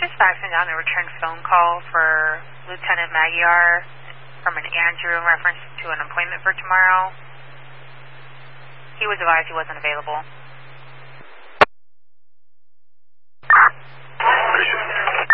just faxing down a return phone call for Lieutenant Magyar from an Andrew in reference to an appointment for tomorrow. He was advised he wasn't available.